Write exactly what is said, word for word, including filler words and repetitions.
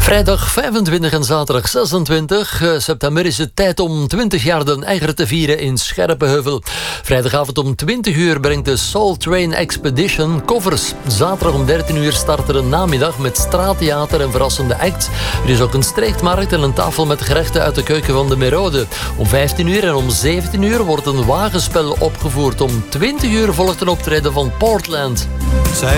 Vrijdag vijfentwintig en zaterdag zesentwintig september is het tijd om twintig jaar Den Eiger te vieren in Scherpenheuvel. Vrijdagavond om twintig uur brengt de Soul Train Expedition covers. Zaterdag om dertien uur start er een namiddag met straattheater en verrassende acts. Er is ook een streekmarkt en een tafel met gerechten uit de keuken van de Merode. Om vijftien uur en om zeventien uur wordt een wagenspel opgevoerd. Om twintig uur volgt een optreden van Portland. Zij